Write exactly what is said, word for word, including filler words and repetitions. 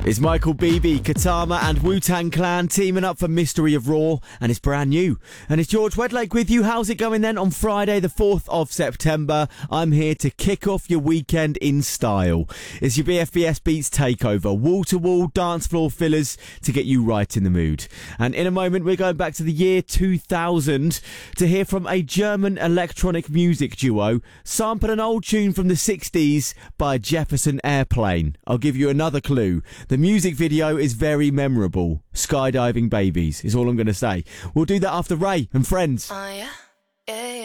It's Michael Bibi, Katama and Wu-Tang Clan teaming up for Mystery of Raw, and it's brand new. And it's George Wedlake with you. How's it going then on Friday the fourth of September? I'm here to kick off your weekend in style. It's your B F B S Beats takeover, wall-to-wall dance floor fillers to get you right in the mood. And in a moment we're going back to the year two thousand to hear from a German electronic music duo sample an old tune from the sixties by Jefferson Airplane. I'll give you another clue. The music video is very memorable. Skydiving Babies is all I'm going to say. We'll do that after Ray and Friends. Oh, yeah? Yeah, yeah.